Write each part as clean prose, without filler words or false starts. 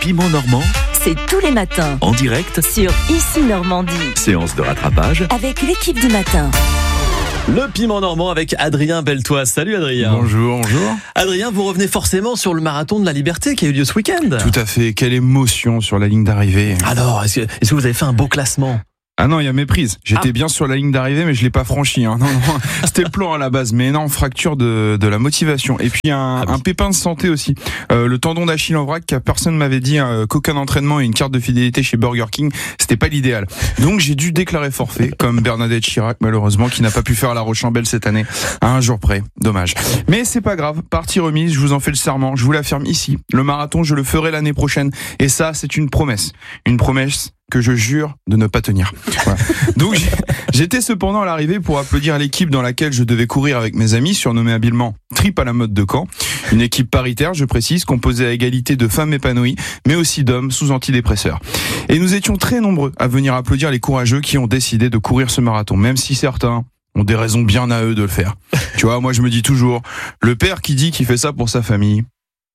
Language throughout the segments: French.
piment normand, c'est tous les matins en direct sur Ici Normandie séance de rattrapage avec l'équipe du matin. Le piment normand avec Adrien Beltoise. Salut Adrien. Bonjour. Adrien, vous revenez forcément sur le marathon de la Liberté qui a eu lieu ce week-end. Tout à fait, quelle émotion sur la ligne d'arrivée. Alors, est-ce que vous avez fait un beau classement ? Ah non, il y a méprise. J'étais bien sur la ligne d'arrivée, mais je l'ai pas franchi. Non, c'était le plan à la base, mais énorme fracture de la motivation. Et puis un pépin de santé aussi. Le tendon d'Achille en vrac, personne m'avait dit qu'aucun entraînement et une carte de fidélité chez Burger King, c'était pas l'idéal. Donc j'ai dû déclarer forfait, comme Bernadette Chirac malheureusement, qui n'a pas pu faire la Rochambelle cette année, à un jour près. Dommage. Mais c'est pas grave. Partie remise, je vous en fais le serment. Je vous l'affirme ici. Le marathon, je le ferai l'année prochaine. Et ça, c'est une promesse. Une promesse que je jure de ne pas tenir. Voilà. Donc j'étais cependant à l'arrivée pour applaudir l'équipe dans laquelle je devais courir avec mes amis, surnommée habilement Trip à la mode de Caen. Une équipe paritaire, je précise, composée à égalité de femmes épanouies, mais aussi d'hommes sous antidépresseurs. Et nous étions très nombreux à venir applaudir les courageux qui ont décidé de courir ce marathon, même si certains ont des raisons bien à eux de le faire. Tu vois, moi je me dis toujours, le père qui dit qu'il fait ça pour sa famille, pourquoi ?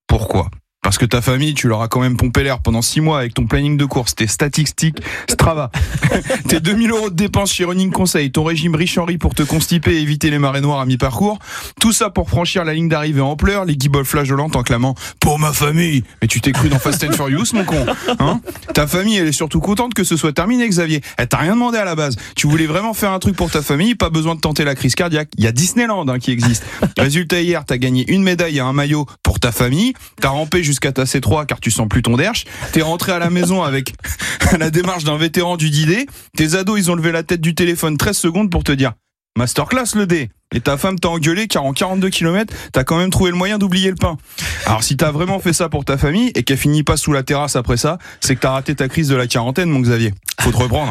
Parce que ta famille, tu leur as quand même pompé l'air pendant 6 mois avec ton planning de course, tes statistiques Strava, tes 2000 € de dépenses chez Running Conseil, ton régime riche en riz pour te constiper et éviter les marées noires à mi-parcours. Tout ça pour franchir la ligne d'arrivée en pleurs, les guibolles flageolantes en clamant « Pour ma famille !» Mais tu t'es cru dans Fast and Furious, mon con, hein ? Ta famille, elle est surtout contente que ce soit terminé, Xavier. Elle t'a rien demandé à la base. Tu voulais vraiment faire un truc pour ta famille, pas besoin de tenter la crise cardiaque. Il y a Disneyland qui existe. Résultat, hier, t'as gagné une médaille et un maillot pour ta famille. T'as rampé jusqu'à ta C3 car tu sens plus ton derche. T'es rentré à la maison avec la démarche d'un vétéran du D-Day. Tes ados, ils ont levé la tête du téléphone 13 secondes pour te dire masterclass le D. Et ta femme t'a engueulé car en 42 km, t'as quand même trouvé le moyen d'oublier le pain. Alors si t'as vraiment fait ça pour ta famille et qu'elle finit pas sous la terrasse après ça, c'est que t'as raté ta crise de la quarantaine, mon Xavier. Faut te reprendre.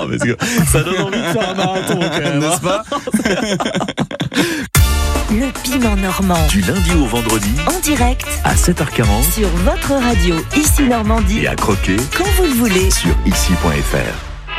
Ça donne envie de faire un marathon quand même, n'est-ce pas ? Le piment normand Du lundi au vendredi en direct à 7h40 sur votre radio Ici Normandie et à croquer quand vous le voulez. sur ici.fr.